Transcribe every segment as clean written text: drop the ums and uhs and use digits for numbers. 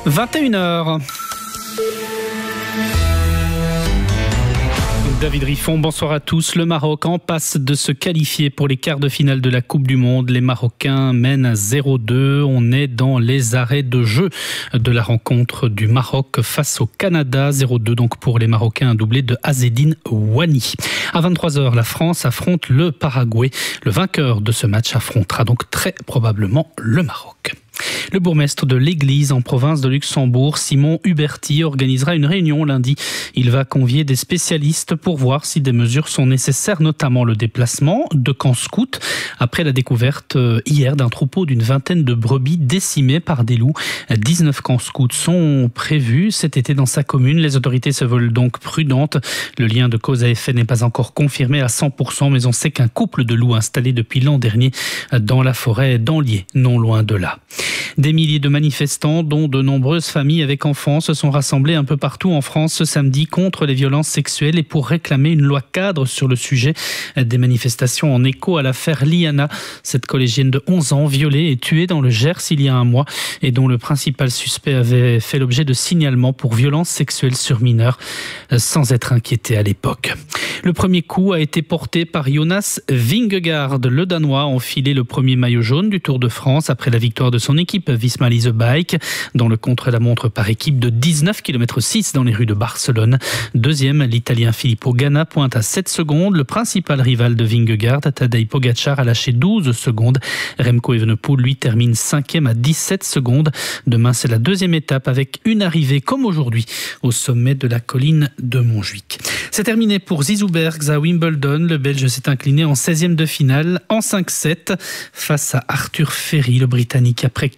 21h. David Riffon, bonsoir à tous. Le Maroc en passe de se qualifier pour les quarts de finale de la Coupe du Monde. Les Marocains mènent 0-2. On est dans les arrêts de jeu de la rencontre du Maroc face au Canada. 0-2 donc pour les Marocains, un doublé de Azzedine Ouani. À 23h, la France affronte le Paraguay. Le vainqueur de ce match affrontera donc très probablement le Maroc. Le bourgmestre de l'Église en province de Luxembourg, Simon Huberti, organisera une réunion lundi. Il va convier des spécialistes pour voir si des mesures sont nécessaires, notamment le déplacement de camps scouts après la découverte hier d'un troupeau d'une vingtaine de brebis décimées par des loups. 19 camps scouts sont prévus cet été dans sa commune. Les autorités se veulent donc prudentes. Le lien de cause à effet n'est pas encore confirmé à 100%, mais on sait qu'un couple de loups installé depuis l'an dernier dans la forêt d'Anlier, non loin de là. Des milliers de manifestants, dont de nombreuses familles avec enfants, se sont rassemblés un peu partout en France ce samedi contre les violences sexuelles et pour réclamer une loi cadre sur le sujet. Des manifestations en écho à l'affaire Liana, cette collégienne de 11 ans violée et tuée dans le Gers il y a un mois et dont le principal suspect avait fait l'objet de signalements pour violences sexuelles sur mineurs sans être inquiété à l'époque. Le premier coup a été porté par Jonas Vingegaard. Le Danois a enfilé le premier maillot jaune du Tour de France après la victoire de son équipe Visma Lease Bike dans le contre-la-montre par équipe de 19,6 km dans les rues de Barcelone. Deuxième, l'Italien Filippo Ganna pointe à 7 secondes. Le principal rival de Vingegaard, Tadej Pogačar, a lâché 12 secondes. Remco Evenepoel, lui, termine 5e à 17 secondes. Demain, c'est la deuxième étape avec une arrivée, comme aujourd'hui, au sommet de la colline de Montjuic. C'est terminé pour Zizou Bergs à Wimbledon. Le Belge s'est incliné en 16e de finale en 5-7 face à Arthur Ferry, le Britannique, après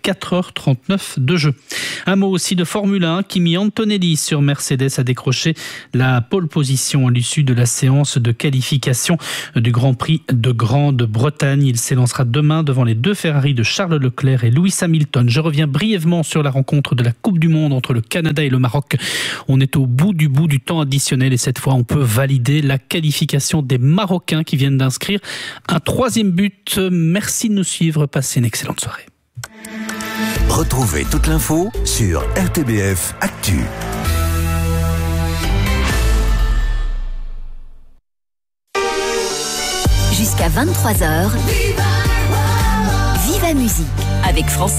4h39 de jeu. Un mot aussi de Formule 1. Kimi Antonelli sur Mercedes a décroché la pole position à l'issue de la séance de qualification du Grand Prix de Grande-Bretagne. Il s'élancera demain devant les deux Ferrari de Charles Leclerc et Lewis Hamilton. Je reviens brièvement sur la rencontre de la Coupe du Monde entre le Canada et le Maroc. On est au bout du temps additionnel et cette fois on peut valider la qualification des Marocains qui viennent d'inscrire un 3e but. Merci de nous suivre. Passez une excellente soirée. Retrouvez toute l'info sur RTBF Actu. Jusqu'à 23h, Viva Musique avec France.